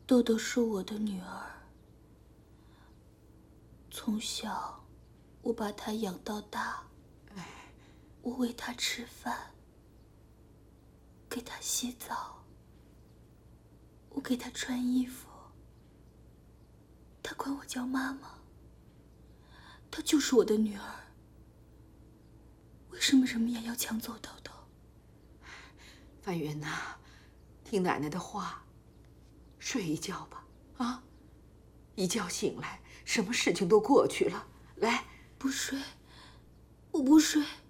豆豆是我的女儿，从小我把她养到大，我喂她吃饭，给她洗澡，我给她穿衣服，她管我叫妈妈。她就是我的女儿，为什么人们也要抢走豆豆？ 范云呐，听奶奶的话，睡一觉吧，啊！一觉醒来，什么事情都过去了。来， 不睡，我不睡。